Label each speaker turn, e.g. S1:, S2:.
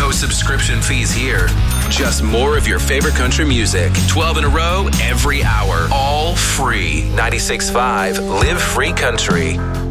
S1: No subscription fees here. Just more of your favorite country music. 12 in a row, every hour. All free. 96.5 Live Free Country.